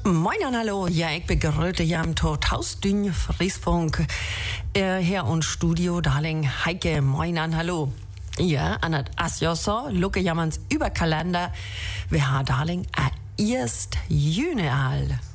Moin an hallo, ja, ik begrüße jam tot Hausdünn Friesfunk her und Studio Darling Heike, moin an hallo. Ja, an het asjoso, lukke jamans über Kalender, wir ha Darling a 1. Juni al.